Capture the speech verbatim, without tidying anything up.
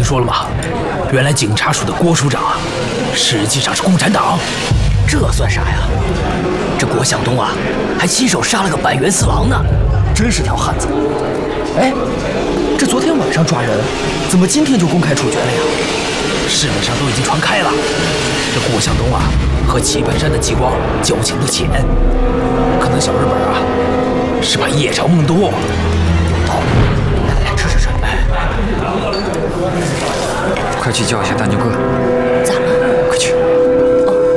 说了吗？原来警察署的郭署长啊，实际上是共产党。 这算啥呀？这郭向东啊，还亲手杀了个板垣四郎呢，真是条汉子。哎，这昨天晚上抓人，怎么今天就公开处决了呀？ 市面上都已经传开了，这郭向东啊和棋盘山的激光交情不浅，可能小日本啊是怕夜长梦多。有道理，来来来，吃吃吃。 快去叫一下大牛哥。 咋了？